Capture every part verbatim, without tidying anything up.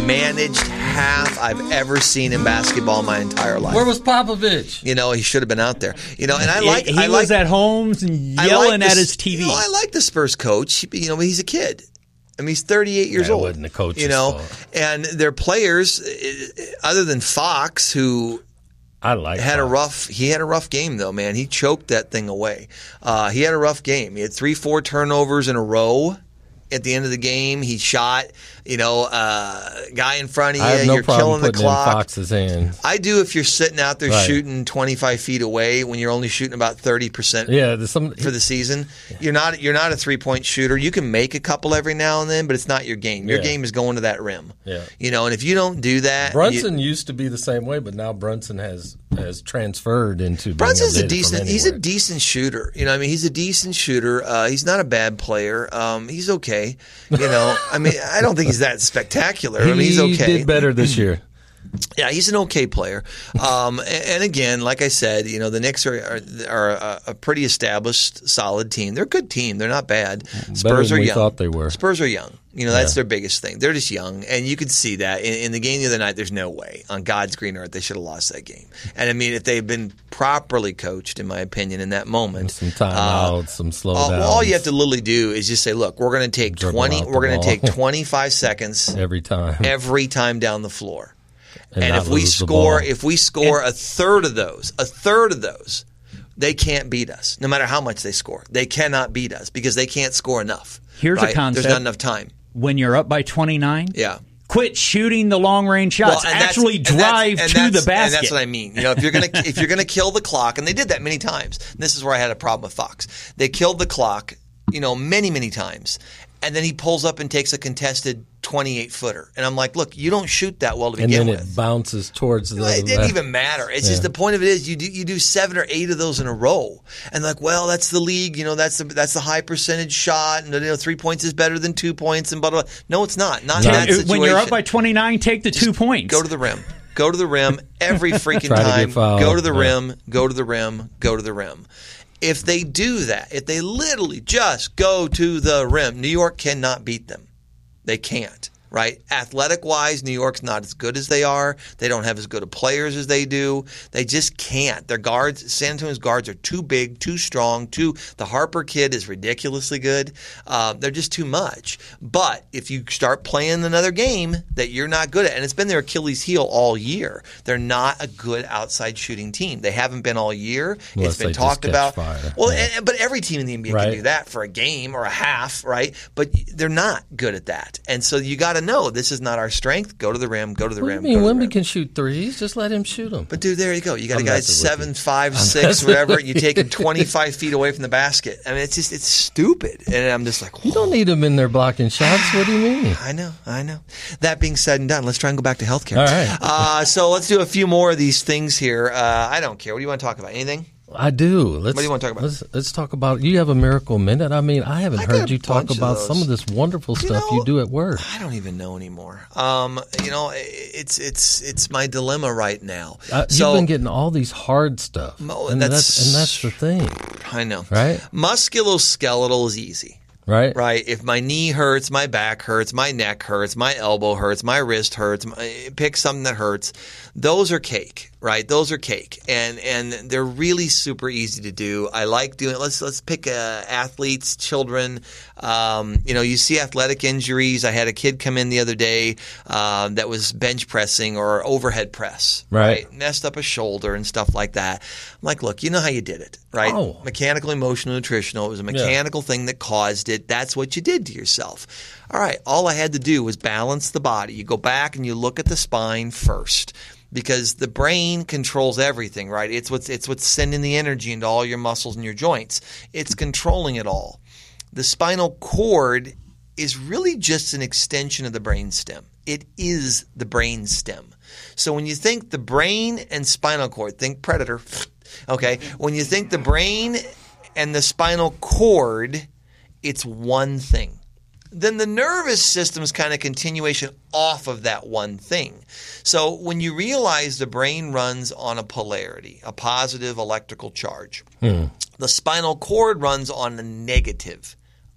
managed half I've ever seen in basketball my entire life. Where was Popovich? You know, he should have been out there. You know, and I like. He, he I was like, at home and yelling like at the, his T V. You know, I like the Spurs coach. You know, he's a kid. I mean, he's thirty-eight years That old. wasn't the coach's you know, fault. and their players, other than Fox, who I like had Fox. a rough. He had a rough game though, man. He choked that thing away. Uh, he had a rough game. He had three, four turnovers in a row. At the end of the game, he shot, you know, uh, guy in front of you. I have no you're problem killing the putting clock. in Fox's hands. I do if you're sitting out there Right. shooting twenty-five feet away when you're only shooting about thirty percent Yeah, there's some for the season. You're not you're not a three-point shooter. You can make a couple every now and then, but it's not your game. Your Yeah. game is going to that rim. Yeah. You know, and if you don't do that, Brunson you, used to be the same way, but now Brunson has has transferred into. being Brunson's able a to hit it from decent. He's a anywhere. decent shooter. You know, I mean, he's a decent shooter. Uh, he's not a bad player. Um, he's okay. You know, I mean, I don't think he's that spectacular. I mean, he's He okay. did better this year. Yeah, he's an okay player. Um, and, and again, like I said, you know, the Knicks are are, are a, a pretty established, solid team. They're a good team. They're not bad. Spurs Better than are we young. thought they were. Spurs are young. You know, that's Yeah. their biggest thing. They're just young, and you could see that in, in the game the other night. There's no way on God's green earth they should have lost that game. And I mean, if they've been properly coached, in my opinion, in that moment, Some timeouts, uh, some slow all, downs. all you have to literally do is just say, "Look, we're going to take Dribble twenty. out the We're going to ball. take twenty-five seconds every time. every time down the floor." and And not if we lose the score, ball. if we score a third of those, a third of those, they can't beat us. No matter how much they score, they cannot beat us because they can't score enough. Here's a right? concept. There's not enough time. When you're up by twenty-nine, Yeah. quit shooting the long range shots. Well, and that's- Actually and that's- drive and to that's- the basket. And that's what I mean. You know, if you're gonna if you're gonna kill the clock, and they did that many times. And this is where I had a problem with Fox. They killed the clock, you know, many many times, and then he pulls up and takes a contested twenty-eight footer, and I'm like, look, you don't shoot that well to and begin then with. it bounces towards the. It didn't even matter. It's just Yeah. the point of it is you do you do seven or eight of those in a row, and like, well, that's the league. You know, that's the that's the high percentage shot, and you know, three points is better than two points, and blah blah. blah. No, it's not. Not in that situation. When you're up by twenty-nine, take the two points. Go to the rim. Go to the rim every freaking Try to get time. fouled. Go to the Yeah. rim. Go to the rim. Go to the rim. If they do that, if they literally just go to the rim, New York cannot beat them. They can't. Right? Athletic-wise, New York's not as good as they are. They don't have as good of players as they do. They just can't. Their guards, San Antonio's guards are too big, too strong, too – the Harper kid is ridiculously good. Uh, they're just too much. But if you start playing another game that you're not good at, and it's been their Achilles heel all year, they're not a good outside shooting team. They haven't been all year. Unless it's been they just talked catch about. fire. Well, Yeah. and, but every team in the N B A Right. can do that for a game or a half, right? But they're not good at that. And so you got to know this is not our strength. Go to the rim. Go to the What do you rim. mean? go to the Wemby rim. can shoot threes. Just let him shoot them. But dude, there you go. You got I'm a guy messing with seven, you. five, six, messing whatever. with You take him twenty-five feet away from the basket. I mean, it's just it's stupid. And I'm just like, You don't need him in there blocking shots. What do you mean? I know, I know. That being said and done, let's try and go back to healthcare. All right. Uh, so let's do a few more of these things here. Uh, I don't care. What do you want to talk about? Anything? I do. Let's, What do you want to talk about? Let's, let's talk about. You have a miracle minute. I mean, I haven't I got heard a you talk bunch of about those. some of this wonderful You stuff know, you do at work. I don't even know anymore. Um, you know, it's it's it's my dilemma right now. Uh, so you've been getting all these hard stuff, Mo- and that's- that's and that's the thing, I know, right? Musculoskeletal is easy. Right? Right. If my knee hurts, my back hurts, my neck hurts, my elbow hurts, my wrist hurts, my, pick something that hurts. Those are cake, right? Those are cake, and and they're really super easy to do. I like doing. Let's let's pick uh, athletes, children. Um, you know, you see athletic injuries. I had a kid come in the other day um, that was bench pressing or overhead press, Right. Messed up a shoulder and stuff like that. I'm like, look, you know how you did it, right? Oh. Mechanical, emotional, nutritional. It was a mechanical thing that caused it. That's what you did to yourself. All right. All I had to do was balance the body. You go back and you look at the spine first, because the brain controls everything, right? It's what's it's what's sending the energy into all your muscles and your joints. It's controlling it all. The spinal cord is really just an extension of the brain stem. It is the brain stem. So when you think the brain and spinal cord, think predator. Okay, when you think the brain and the spinal cord, it's one thing. Then the nervous system is kind of continuation off of that one thing. So when you realize the brain runs on a polarity, a positive electrical charge, Hmm. the spinal cord runs on a negative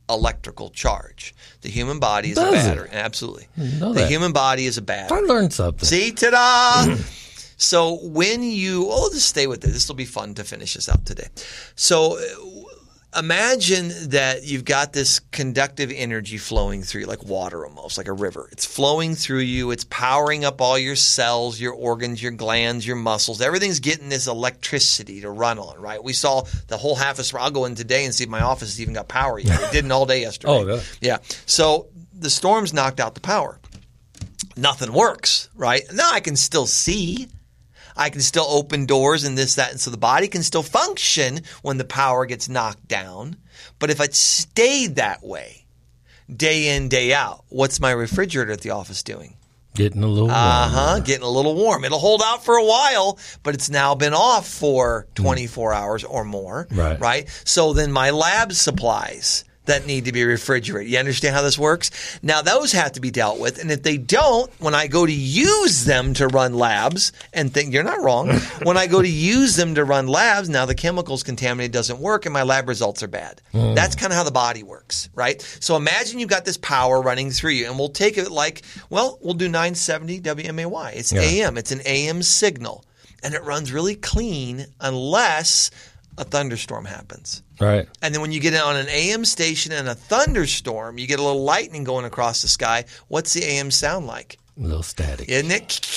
electrical charge. The human body is Does a it? battery. Absolutely. know The that. human body is a battery. I learned something. See, ta-da! So when you, oh, just stay with it. This will be fun to finish this out today. So uh, imagine that you've got this conductive energy flowing through you, like water almost, like a river. It's flowing through you. It's powering up all your cells, your organs, your glands, your muscles. Everything's getting this electricity to run on, right? We saw the whole half of, I'll go in today and see if my office has even got power yet. It didn't all day yesterday. Oh, yeah. Yeah. So the storms knocked out the power. Nothing works, right? Now I can still see. I can still open doors and this, that. And so the body can still function when the power gets knocked down. But if it stayed that way, day in, day out, what's my refrigerator at the office doing? Getting a little warm. Uh-huh, getting a little warm. It'll hold out for a while, but it's now been off for twenty-four hours or more, Right. right? So then my lab supplies that need to be refrigerated. You understand how this works? Now, those have to be dealt with. And if they don't, when I go to use them to run labs and think, you're not wrong, when I go to use them to run labs, now the chemicals contaminated doesn't work and my lab results are bad. Mm. That's kind of how the body works, right? So imagine you've got this power running through you, and we'll take it like, well, we'll do nine seventy W M A Y. It's Yeah. A M. It's an A M signal. And it runs really clean unless a thunderstorm happens. Right. And then when you get on an A M station and a thunderstorm, you get a little lightning going across the sky. What's the A M sound like? A little static. Isn't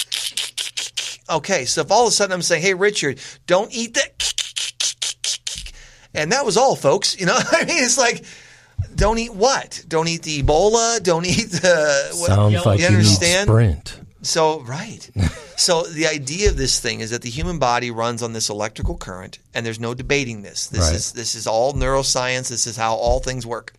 it? Okay, so if all of a sudden I'm saying, hey, Richard, don't eat that. And that was all, folks. You know, I mean, it's like, don't eat what? Don't eat the Ebola. Don't eat the. What, Sounds you know, like you you need understand? Sprint. So, right. So the idea of this thing is that the human body runs on this electrical current, and there's no debating this. This Right. is this is all neuroscience. This is how all things work.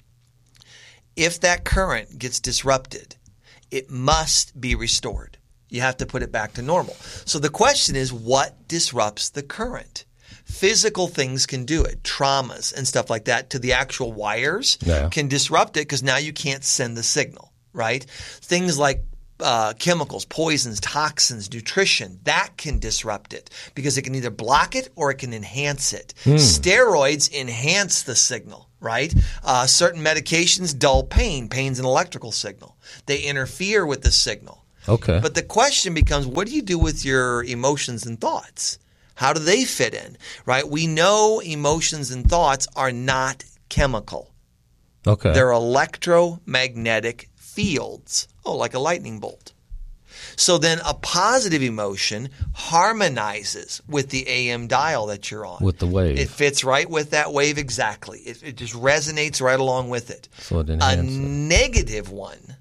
If that current gets disrupted, it must be restored. You have to put it back to normal. So the question is, what disrupts the current? Physical things can do it, traumas and stuff like that to the actual wires Yeah. can disrupt it because now you can't send the signal, right? Things like Uh, chemicals, poisons, toxins, nutrition, that can disrupt it because it can either block it or it can enhance it. Hmm. Steroids enhance the signal, right? Uh, certain medications dull pain. Pain's an electrical signal. They interfere with the signal. Okay. But the question becomes, what do you do with your emotions and thoughts? How do they fit in, right? We know emotions and thoughts are not chemical. okay. They're electromagnetic fields. Oh, like a lightning bolt. So then a positive emotion harmonizes with the A M dial that you're on. With the wave. It fits right with that wave exactly. It, it just resonates right along with it. So it A enhances it. negative one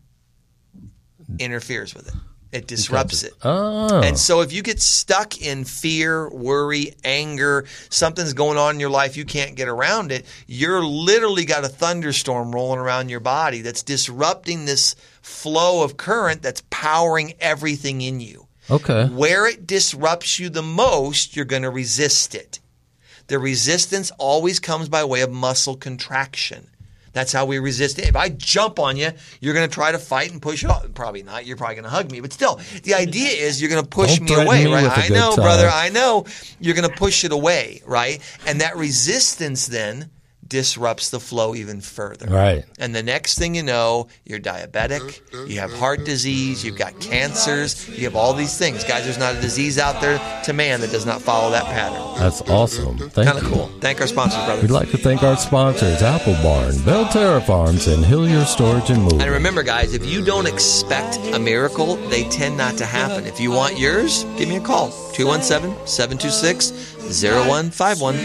interferes with it. It disrupts it. Oh. And so if you get stuck in fear, worry, anger, something's going on in your life, you can't get around it, you're literally got a thunderstorm rolling around your body that's disrupting this flow of current that's powering everything in you. Okay. Where it disrupts you the most, you're going to resist it. The resistance always comes by way of muscle contraction. That's how we resist it. If I jump on you, you're going to try to fight and push off. Probably not. You're probably going to hug me. But still, the idea is you're going to push Don't me threaten away, me right? with a I good know, time. brother. I know. You're going to push it away, right? And that resistance then disrupts the flow even further. Right. And the next thing you know, you're diabetic, you have heart disease, you've got cancers, you have all these things. Guys, there's not a disease out there to man that does not follow that pattern. That's awesome. Thank Kind of you. cool. Thank our sponsors, brother. We'd like to thank our sponsors, Apple Barn, Belterra Farms, and Hillier Storage and Moving. And remember, guys, if you don't expect a miracle, they tend not to happen. If you want yours, give me a call. two one seven, seven two six, zero one five one.